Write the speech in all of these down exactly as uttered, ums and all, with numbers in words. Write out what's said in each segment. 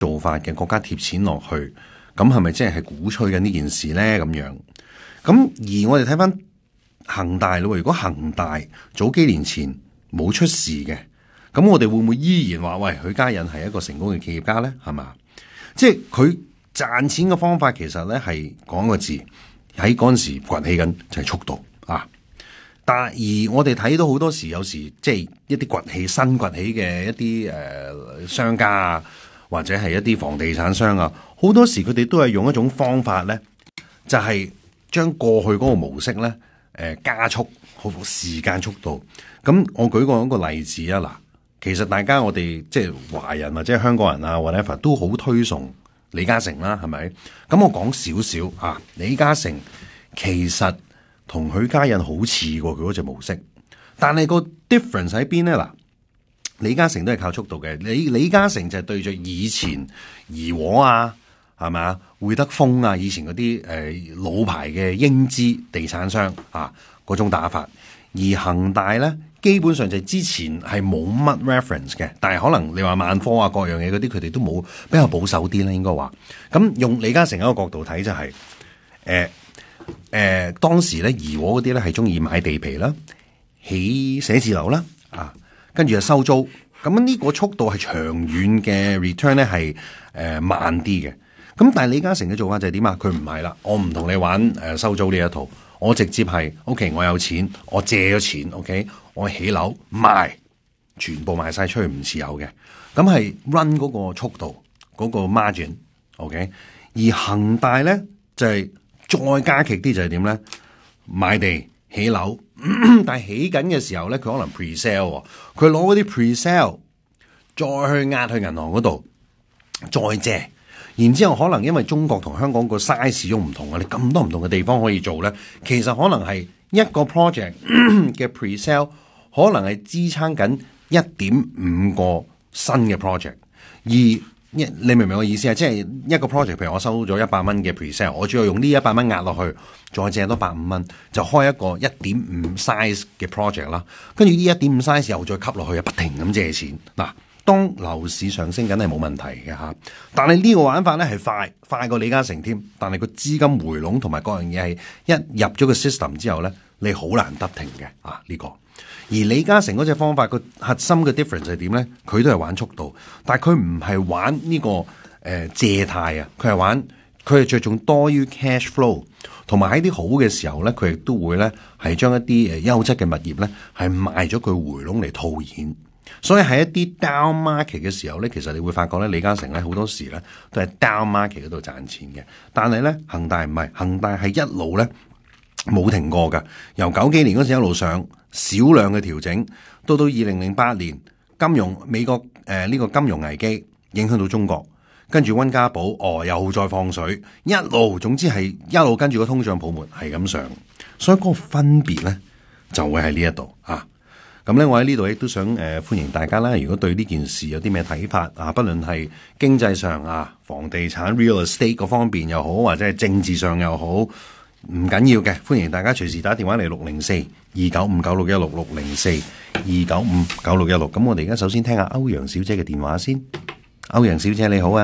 做法嘅國家貼錢落去，咁係咪即係係鼓吹緊呢件事咧？咁樣，咁而我哋睇翻恒大咯，如果恒大早幾年前冇出事嘅，咁我哋會唔會依然話喂，許家印係一個成功嘅企業家咧？係嘛？即係佢賺錢嘅方法其實咧係講個字，喺嗰陣時崛起緊就係速度啊！但而我哋睇到好多時，有時即係一啲崛起、新崛起嘅一啲誒、呃、商家啊，或者係一啲房地產商啊，好多時佢哋都係用一種方法咧，就係、是、將過去嗰個模式咧誒、呃、加速好時間速度。咁我舉個一個例子啊，嗱，其實大家我哋即係華人或者係香港人啊 whatever 都好推崇李嘉誠啦，係咪？咁我講少少啊，李嘉誠其實同許家印好似過佢嗰隻模式，但係個 difference 喺邊咧？嗱，李嘉誠都係靠速度嘅，李李嘉誠就係對住以前怡和啊，係咪啊，會德豐啊，以前嗰啲誒老牌嘅英資地產商啊嗰種打法，而恒大咧基本上就係之前係冇乜 reference 嘅，但係可能你話萬科啊各樣嘢嗰啲，佢哋都冇，比較保守啲咧，應該話。咁用李嘉誠一個角度睇就係、是，誒、呃。誒、呃，當時咧，怡和嗰啲咧係中意買地皮啦，起寫字樓啦，啊，跟住就收租。咁呢個速度係長遠嘅 return 咧係誒慢啲嘅。咁但係李嘉誠嘅做法就係點啊？佢唔係啦，我唔同你玩誒、呃、收租呢一套，我直接係 OK， 我有錢，我借咗錢 ，OK， 我起樓賣，全部賣晒出去唔持有嘅。咁係 run 嗰個速度，嗰、嗰個 margin，OK、okay？而恒大咧就係、是。再加劇啲就係點咧？買地起樓，但係起緊嘅時候咧，佢可能 pre-sale，佢攞嗰啲 pre-sale 再去壓去銀行嗰度再借，然之後可能因為中國同香港個 size 始終唔同啊，你咁多唔同嘅地方可以做咧，其實可能係一個 project 嘅 pre-sale 可能係支撐緊一點五個新嘅 project， 而你明唔明我意思啊？即係一個 project，譬如我收咗一百蚊嘅 pre-sale， 我主要用呢一百蚊壓落去，再借多百五蚊，就開一個一點五 size 嘅 project 啦。跟住呢一點五 size 又再吸落去，不停咁借錢。嗱，當樓市上升緊係冇問題嘅嚇，但係呢個玩法咧係快快過李嘉誠添。但係個資金回籠同埋各樣嘢係一入咗個 system 之後咧，你好難得停嘅啊呢、這個。而李嘉誠嗰隻方法個核心嘅 difference 係點咧？佢都係玩速度，但係佢唔係玩呢、這個誒、呃、借貸啊，佢係玩佢係着重多於 cash flow， 同埋喺啲好嘅時候咧，佢亦都會咧係將一啲誒優質嘅物業咧係賣咗佢回籠嚟套現。所以喺一啲 down market 嘅時候咧，其實你會發覺咧，李嘉誠咧好多時咧都係 down market 嗰度賺錢嘅。但係咧恒大唔係，恒大係一路咧冇停過㗎，由九幾年嗰時一路上。少量嘅調整，到到二零零八年金融美國誒呢、呃這個金融危機影響到中國，跟住溫家寶哦又再放水，一路總之係一路跟住個通脹泡沫係咁上，所以嗰個分別咧就會喺呢一度啊。咁咧我喺呢度亦都想誒、呃、歡迎大家啦。如果對呢件事有啲咩睇法啊，不論係經濟上啊、房地產 real estate 嗰方面又好，或者係政治上又好。唔緊要嘅，歡迎大家隨時打電話嚟六零四二九五九六一六六零四二九五九六一六。咁我哋而家首先聽下歐陽小姐嘅電話先。歐陽小姐你好啊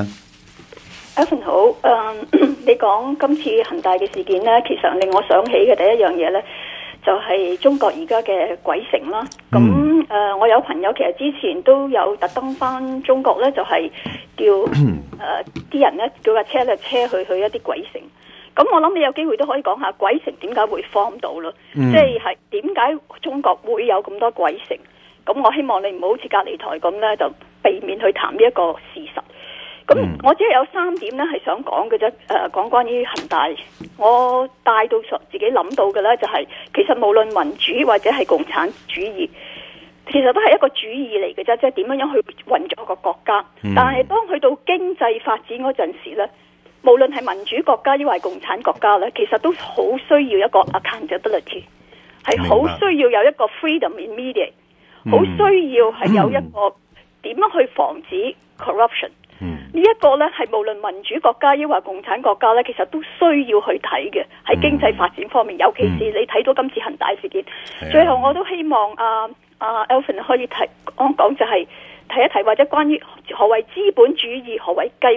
，Alvin 好。誒、嗯，你講今次恒大嘅事件咧，其實令我想起嘅第一樣嘢咧，就係、是、中國而家嘅鬼城啦。咁誒、嗯呃，我有朋友其實之前都有特登翻中國咧，就係、是、叫誒啲、呃、人咧叫架車咧車去去一啲鬼城。咁我諗你有機會都可以講下鬼城點解會 form 到咯，即係係點解中國會有咁多鬼城？咁我希望你唔好好似隔離台咁咧，就避免去談呢一個事實。咁、嗯、我只係有三點咧係想講嘅啫。誒、呃，講關於恒大，我帶到自己諗到嘅咧就係、是，其實無論民主或者係共產主義，其實都係一個主義嚟嘅啫，即係點樣樣去運作個國家。嗯、但係當去到經濟發展嗰陣時咧。無論係民主國家抑或共產國家咧，其實都好需要一個 accountability， 係好需要有一個 freedom in media， 好、嗯、需要係有一個點樣去防止 corruption。嗯、呢一個咧係無論民主國家抑或共產國家咧，其實都需要去睇嘅喺經濟發展方面，尤其是你睇到今次恒大事件。嗯、最後我都希望阿阿 Alvin 可以提講講就係提一提，或者關於何謂資本主義，何謂計